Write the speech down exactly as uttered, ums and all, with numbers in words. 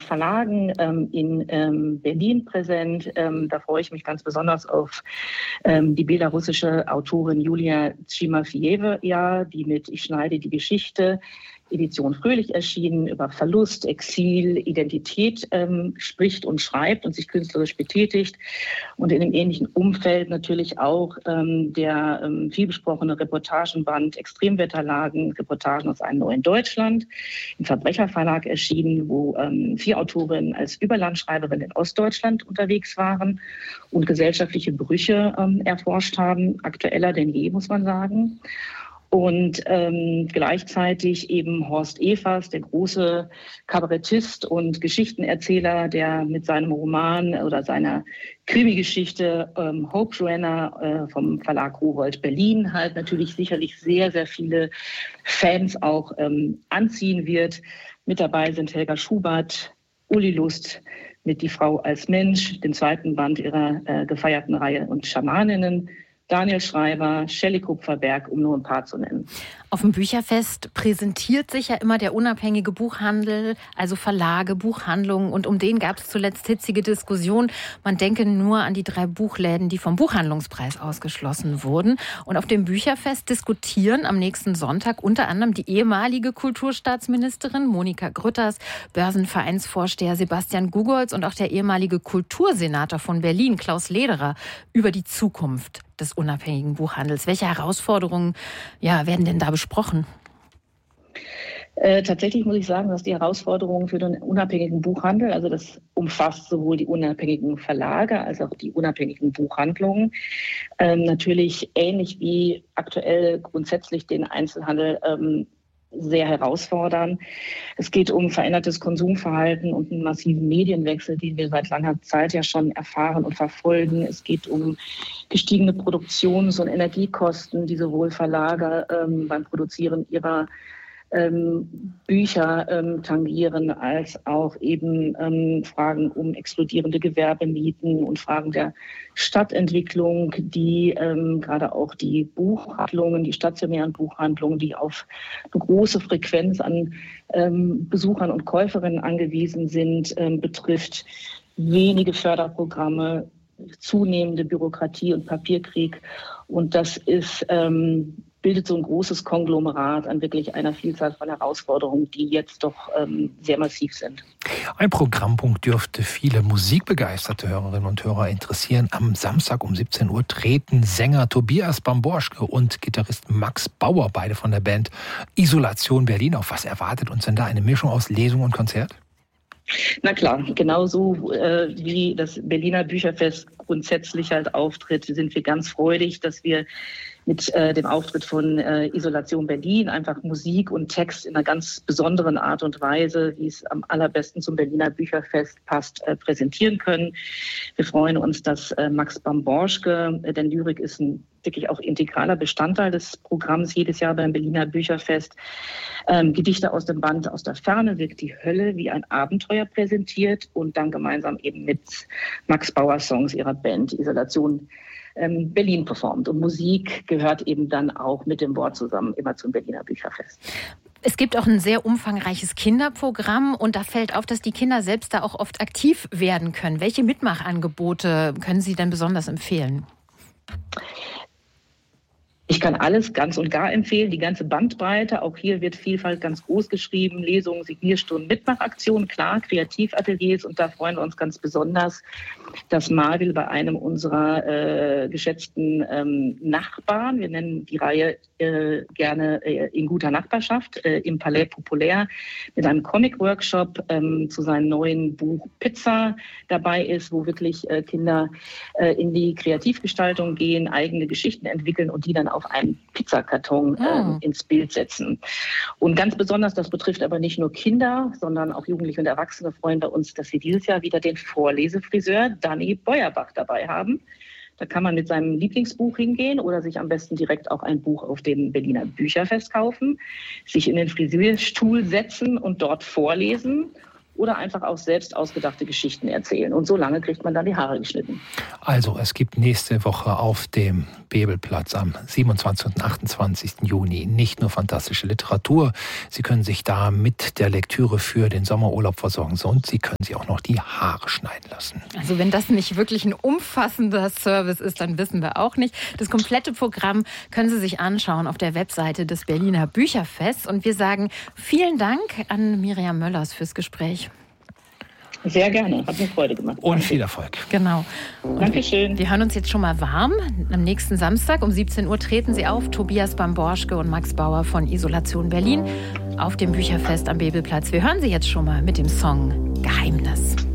Verlagen ähm, in ähm, Berlin präsent. Ähm, da freue ich mich ganz besonders auf ähm, die belarussische Autorin Julia Timofejewa, die mit Ich schneide die Geschichte, Edition Fröhlich erschienen, über Verlust, Exil, Identität ähm, spricht und schreibt und sich künstlerisch betätigt. Und in einem ähnlichen Umfeld natürlich auch ähm, der ähm, vielbesprochene Reportagenband Extremwetterlagen, Reportagen aus einem neuen Deutschland, im Verbrecherverlag erschienen, wo ähm, vier Autorinnen als Überlandschreiberin in Ostdeutschland unterwegs waren und gesellschaftliche Brüche ähm, erforscht haben, aktueller denn je, muss man sagen. Und ähm, gleichzeitig eben Horst Evers, der große Kabarettist und Geschichtenerzähler, der mit seinem Roman oder seiner Krimi-Geschichte ähm, Hope Joanna äh, vom Verlag Rowohlt Berlin halt natürlich sicherlich sehr, sehr viele Fans auch ähm, anziehen wird. Mit dabei sind Helga Schubert, Uli Lust mit Die Frau als Mensch, dem zweiten Band ihrer äh, gefeierten Reihe und Schamaninnen, Daniel Schreiber, Shelley Kupferberg, um nur ein paar zu nennen. Auf dem Bücherfest präsentiert sich ja immer der unabhängige Buchhandel, also Verlage, Buchhandlungen. Und um den gab es zuletzt hitzige Diskussionen. Man denke nur an die drei Buchläden, die vom Buchhandlungspreis ausgeschlossen wurden. Und auf dem Bücherfest diskutieren am nächsten Sonntag unter anderem die ehemalige Kulturstaatsministerin Monika Grütters, Börsenvereinsvorsteher Sebastian Gugolz und auch der ehemalige Kultursenator von Berlin, Klaus Lederer, über die Zukunft des unabhängigen Buchhandels. Welche Herausforderungen ja, werden denn da besprochen? Äh, tatsächlich muss ich sagen, dass die Herausforderungen für den unabhängigen Buchhandel, also das umfasst sowohl die unabhängigen Verlage als auch die unabhängigen Buchhandlungen, ähm, natürlich ähnlich wie aktuell grundsätzlich den Einzelhandel ähm, sehr herausfordern. Es geht um verändertes Konsumverhalten und einen massiven Medienwechsel, den wir seit langer Zeit ja schon erfahren und verfolgen. Es geht um gestiegene Produktions- und Energiekosten, die sowohl Verlage ähm, beim Produzieren ihrer ähm, Bücher ähm, tangieren, als auch eben ähm, Fragen um explodierende Gewerbemieten und Fragen der Stadtentwicklung, die ähm, gerade auch die Buchhandlungen, die stationären Buchhandlungen, die auf eine große Frequenz an ähm, Besuchern und Käuferinnen angewiesen sind, ähm, betrifft. Wenige Förderprogramme, zunehmende Bürokratie und Papierkrieg. Und das ist ähm, bildet so ein großes Konglomerat an wirklich einer Vielzahl von Herausforderungen, die jetzt doch ähm, sehr massiv sind. Ein Programmpunkt dürfte viele musikbegeisterte Hörerinnen und Hörer interessieren. Am Samstag um siebzehn Uhr treten Sänger Tobias Bamborschke und Gitarrist Max Bauer, beide von der Band Isolation Berlin, auf. Was erwartet uns denn da? Eine Mischung aus Lesung und Konzert? Na klar, genauso äh, wie das Berliner Bücherfest grundsätzlich halt auftritt, sind wir ganz freudig, dass wir mit äh, dem Auftritt von äh, Isolation Berlin einfach Musik und Text in einer ganz besonderen Art und Weise, wie es am allerbesten zum Berliner Bücherfest passt, äh, präsentieren können. Wir freuen uns, dass äh, Max Bamborschke, äh, denn Lyrik ist ein wirklich auch integraler Bestandteil des Programms jedes Jahr beim Berliner Bücherfest, ähm, Gedichte aus dem Band Aus der Ferne wirkt die Hölle wie ein Abenteuer präsentiert und dann gemeinsam eben mit Max Bauer Songs ihrer Band Isolation ähm, Berlin performt. Und Musik gehört eben dann auch mit dem Wort zusammen immer zum Berliner Bücherfest. Es gibt auch ein sehr umfangreiches Kinderprogramm und da fällt auf, dass die Kinder selbst da auch oft aktiv werden können. Welche Mitmachangebote können Sie denn besonders empfehlen? Ich kann alles ganz und gar empfehlen, die ganze Bandbreite. Auch hier wird Vielfalt ganz groß geschrieben. Lesungen, Signierstunden, Mitmachaktionen, klar, Kreativateliers. Und da freuen wir uns ganz besonders, dass Marvil bei einem unserer äh, geschätzten ähm, Nachbarn, wir nennen die Reihe äh, gerne äh, in guter Nachbarschaft, äh, im Palais Populaire, mit einem Comic-Workshop ähm, zu seinem neuen Buch Pizza dabei ist, wo wirklich äh, Kinder äh, in die Kreativgestaltung gehen, eigene Geschichten entwickeln und die dann auf einen Pizzakarton äh, oh. ins Bild setzen. Und ganz besonders, das betrifft aber nicht nur Kinder, sondern auch Jugendliche und Erwachsene, freuen wir uns, dass wir dieses Jahr wieder den Vorlesefriseur Danny Beuerbach dabei haben. Da kann man mit seinem Lieblingsbuch hingehen oder sich am besten direkt auch ein Buch auf dem Berliner Bücherfest kaufen, sich in den Friseurstuhl setzen und dort vorlesen. oder einfach auch selbst ausgedachte Geschichten erzählen. Und so lange kriegt man dann die Haare geschnitten. Also es gibt nächste Woche auf dem Bebelplatz am siebenundzwanzigsten und achtundzwanzigsten Juni nicht nur fantastische Literatur. Sie können sich da mit der Lektüre für den Sommerurlaub versorgen und Sie können sich auch noch die Haare schneiden lassen. Also wenn das nicht wirklich ein umfassender Service ist, dann wissen wir auch nicht. Das komplette Programm können Sie sich anschauen auf der Webseite des Berliner Bücherfests. Und wir sagen vielen Dank an Miriam Möllers fürs Gespräch. Sehr gerne, hat mir Freude gemacht. Und viel Erfolg. Genau. Dankeschön. Wir, wir hören uns jetzt schon mal warm. Am nächsten Samstag um siebzehn Uhr treten Sie auf, Tobias Bamborschke und Max Bauer von Isolation Berlin auf dem Bücherfest am Bebelplatz. Wir hören Sie jetzt schon mal mit dem Song Geheimnis.